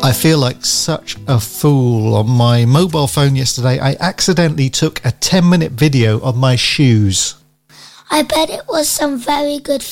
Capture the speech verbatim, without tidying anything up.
I feel like such a fool. On my mobile phone yesterday, I accidentally took a ten minute video of my shoes. I bet it was some very good